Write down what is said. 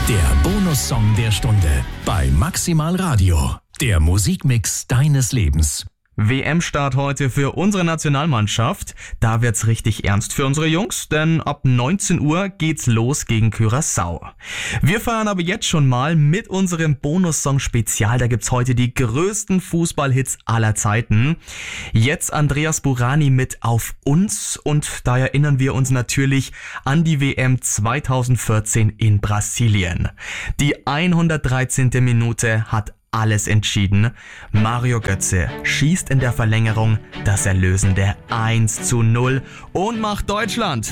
Der Bonussong der Stunde bei Maximal Radio. Der Musikmix deines Lebens. WM-Start heute für unsere Nationalmannschaft. Da wird's richtig ernst für unsere Jungs, denn ab 19 Uhr geht's los gegen Curaçao. Wir feiern aber jetzt schon mal mit unserem Bonussong-Spezial. Da gibt's heute die größten Fußballhits aller Zeiten. Jetzt Andreas Burani mit Auf uns und da erinnern wir uns natürlich an die WM 2014 in Brasilien. Die 113. Minute hat alles entschieden. Mario Götze schießt in der Verlängerung das erlösende 1:0 und macht Deutschland